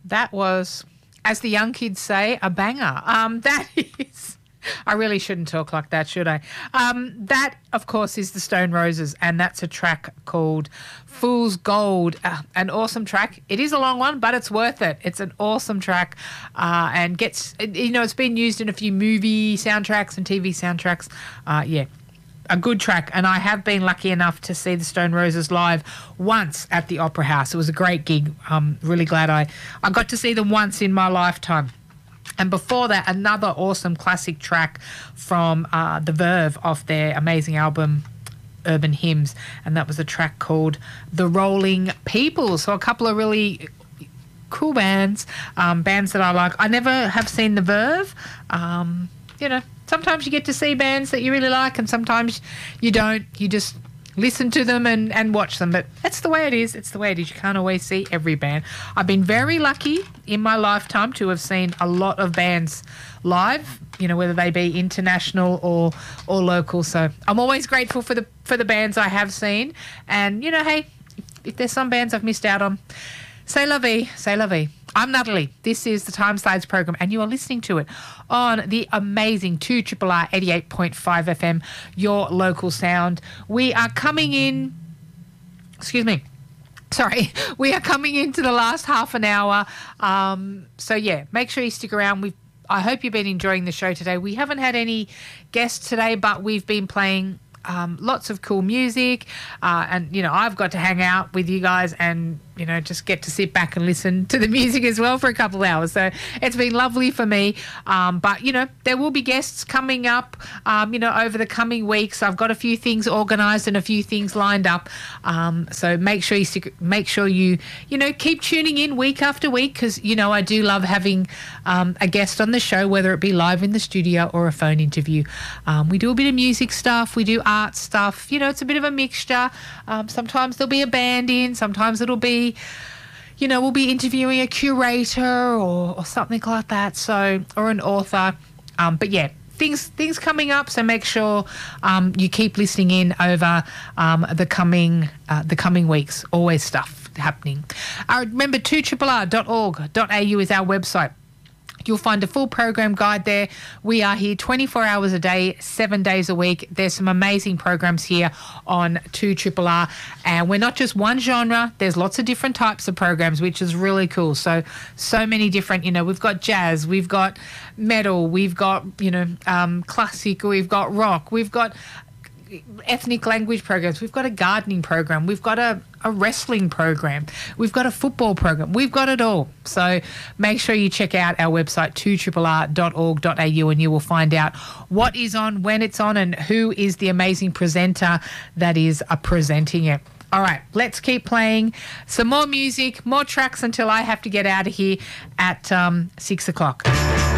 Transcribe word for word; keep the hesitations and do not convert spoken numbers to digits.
That was, as the young kids say, a banger. Um, that is... I really shouldn't talk like that, should I? Um, that, of course, is the Stone Roses, and that's a track called Fool's Gold. Uh, an awesome track. It is a long one, but it's worth it. It's an awesome track, uh, and gets, you know, it's been used in a few movie soundtracks and T V soundtracks. Uh, yeah, a good track, and I have been lucky enough to see the Stone Roses live once at the Opera House. It was a great gig. I'm really glad I, I got to see them once in my lifetime. And before that, another awesome classic track from uh, The Verve off their amazing album, Urban Hymns, and that was a track called The Rolling People. So a couple of really cool bands, um, bands that I like. I never have seen The Verve. Um, you know, sometimes you get to see bands that you really like, and sometimes you don't. You just listen to them and, and watch them. But that's the way it is. It's the way it is. You can't always see every band. I've been very lucky in my lifetime to have seen a lot of bands live, you know, whether they be international or or local. So I'm always grateful for the for the bands I have seen. And, you know, hey, if there's some bands I've missed out on, c'est la vie, c'est la vie. I'm Natalie. This is the Time Slides program, and you are listening to it on the amazing two R R R eighty-eight point five F M, your local sound. We are coming in, excuse me, sorry, we are coming into the last half an hour. Um, so, yeah, make sure you stick around. We've, I hope you've been enjoying the show today. We haven't had any guests today, but we've been playing um, lots of cool music, uh, and, you know, I've got to hang out with you guys and, you know, just get to sit back and listen to the music as well for a couple of hours. So it's been lovely for me. Um, but, you know, there will be guests coming up, um, you know, over the coming weeks. I've got a few things organised and a few things lined up. Um, so make sure you stick, make sure you, you know, keep tuning in week after week, because, you know, I do love having um, a guest on the show, whether it be live in the studio or a phone interview. Um, we do a bit of music stuff. We do art stuff. You know, it's a bit of a mixture. Um, sometimes there'll be a band in. Sometimes it'll be, you know, we'll be interviewing a curator or, or something like that, so, or an author. Um, but, yeah, things things coming up, so make sure um, you keep listening in over um, the coming uh, the coming weeks. Always stuff happening. Uh, remember, two R R R dot org dot A U is our website. You'll find a full program guide there. We are here twenty-four hours a day, seven days a week. There's some amazing programs here on two R R R. And we're not just one genre. There's lots of different types of programs, which is really cool. So, so many different, you know, we've got jazz, we've got metal, we've got, you know, um, classic, we've got rock, we've got ethnic language programs, we've got a gardening program, we've got a, a wrestling program, we've got a football program, we've got it all. So make sure you check out our website, two R R R dot org dot A U, and you will find out what is on, when it's on, and who is the amazing presenter that is uh, presenting it. All right, let's keep playing some more music, more tracks until I have to get out of here at um, six o'clock.